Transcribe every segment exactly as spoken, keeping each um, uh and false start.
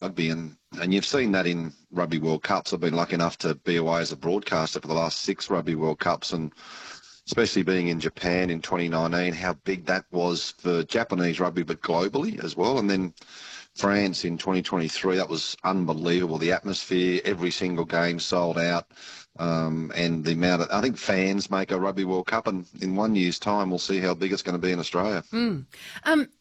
rugby, and, and you've seen that in Rugby World Cups. I've been lucky enough to be away as a broadcaster for the last six Rugby World Cups, and especially being in Japan in twenty nineteen, how big that was for Japanese rugby, but globally as well. And then France in twenty twenty-three, that was unbelievable. The atmosphere, every single game sold out, um, and the amount of, I think fans make a Rugby World Cup, and in one year's time, we'll see how big it's going to be in Australia. Mm. Um,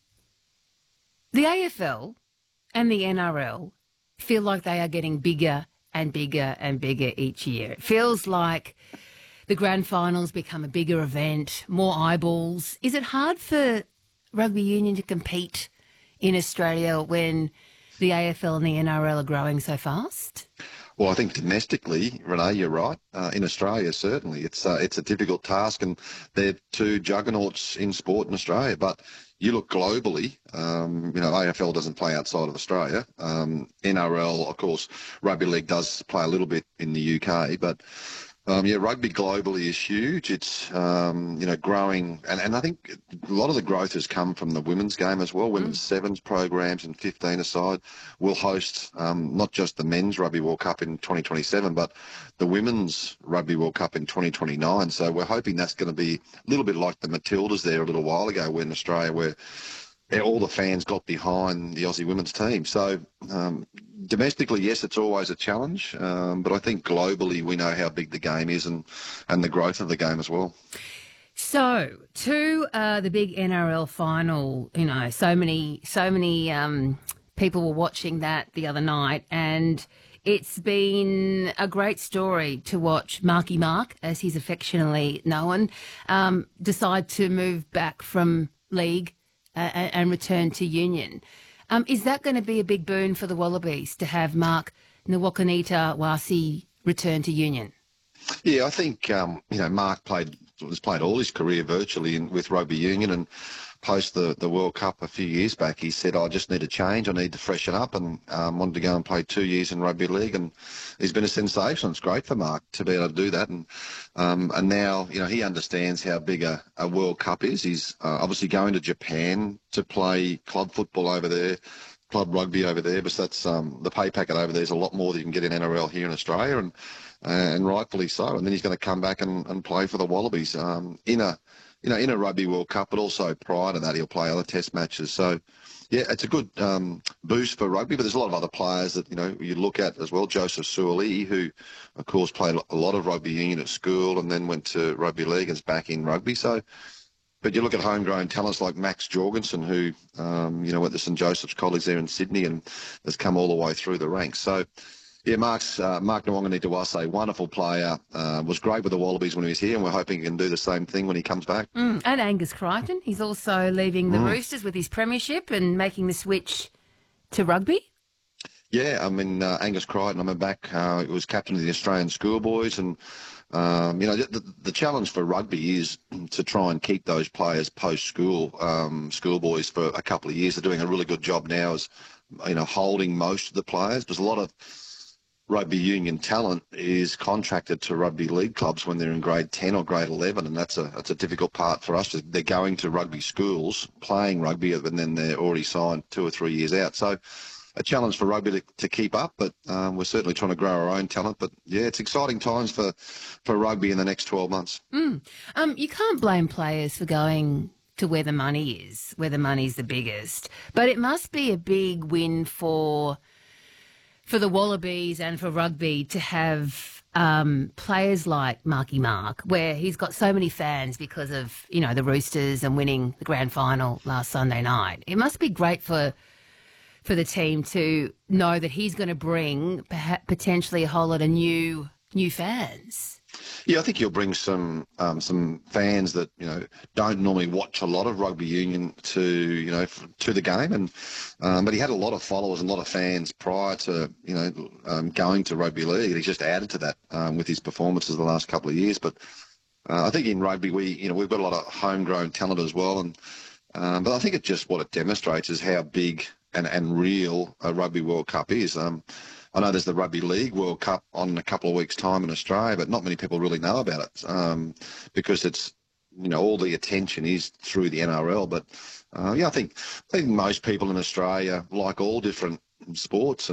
the A F L and the N R L feel like they are getting bigger and bigger and bigger each year. It feels like the grand finals become a bigger event, more eyeballs. Is it hard for rugby union to compete in Australia when the A F L and the N R L are growing so fast? Well, I think domestically, Renee, you're right. Uh, in Australia, certainly, it's uh, it's a difficult task, and they're two juggernauts in sport in Australia. But you look globally, um, you know, A F L doesn't play outside of Australia. Um, N R L, of course, rugby league does play a little bit in the U K, but Um, yeah, rugby globally is huge. It's, um, you know, growing. And, and I think a lot of the growth has come from the women's game as well. Women's mm. sevens programs and fifteen aside will host um, not just the men's Rugby World Cup in twenty twenty-seven, but the women's Rugby World Cup in twenty twenty-nine. So we're hoping that's going to be a little bit like the Matildas there a little while ago in Australia, where all the fans got behind the Aussie women's team. So um, domestically, yes, it's always a challenge, um, but I think globally we know how big the game is and, and the growth of the game as well. So to uh, the big N R L final, you know, so many, so many um, people were watching that the other night, and it's been a great story to watch Marky Mark, as he's affectionately known, um, decide to move back from league Uh, and return to union. Um, is that going to be a big boon for the Wallabies to have Mark Nwakanita Wasi return to union? Yeah, I think, um, you know, Mark played has played all his career virtually in, with rugby union, and post the, the World Cup a few years back, he said, I just need a change, I need to freshen up, and um, wanted to go and play two years in rugby league, and he's been a sensation. It's great for Mark to be able to do that, and um, and now, you know, he understands how big a, a World Cup is. He's uh, obviously going to Japan to play club football over there, club rugby over there, but that's um, the pay packet over there is a lot more than you can get in N R L here in Australia, and uh, and rightfully so. And then he's going to come back and, and play for the Wallabies um, in a you know, in a Rugby World Cup, but also prior to that, he'll play other test matches. So, yeah, it's a good um, boost for rugby, but there's a lot of other players that, you know, you look at as well. Joseph Suaalii, who, of course, played a lot of rugby union at school and then went to rugby league and is back in rugby. So, but you look at homegrown talents like Max Jorgensen, who, um, you know, went to St Joseph's College there in Sydney and has come all the way through the ranks. So, yeah, Mark's, uh, Mark Nwakanita-Wase, wonderful player, uh, was great with the Wallabies when he was here, and we're hoping he can do the same thing when he comes back. Mm, and Angus Crichton, he's also leaving the mm. Roosters with his premiership and making the switch to rugby. Yeah, I mean, uh, Angus Crichton, I mean, back, uh, he was captain of the Australian schoolboys, and, um, you know, the, the challenge for rugby is to try and keep those players post-school, um, schoolboys for a couple of years. They're doing a really good job now as, you know, holding most of the players. There's a lot of rugby union talent is contracted to rugby league clubs when they're in grade ten or grade eleven, and that's a that's a difficult part for us. They're going to rugby schools, playing rugby, and then they're already signed two or three years out. So a challenge for rugby to, to keep up, but um, we're certainly trying to grow our own talent. But, yeah, it's exciting times for, for rugby in the next twelve months. Mm. Um, you can't blame players for going to where the money is, where the money's the biggest. But it must be a big win for... for the Wallabies and for rugby to have um, players like Marky Mark, where he's got so many fans because of, you know, the Roosters and winning the grand final last Sunday night. It must be great for for the team to know that he's going to bring perhaps potentially a whole lot of new new fans. Yeah, I think you'll bring some um, some fans that, you know, don't normally watch a lot of rugby union to, you know, f- to the game, and um, but he had a lot of followers and a lot of fans prior to, you know, um, going to rugby league. He's just added to that um, with his performances the last couple of years. But uh, I think in rugby we, you know, we've got a lot of homegrown talent as well, and um, but I think it just what it demonstrates is how big and and real a Rugby World Cup is. Um, I know there's the Rugby League World Cup on in a couple of weeks' time in Australia, but not many people really know about it um, because it's, you know, all the attention is through the N R L. But, uh, yeah, I think, I think most people in Australia like all different sports.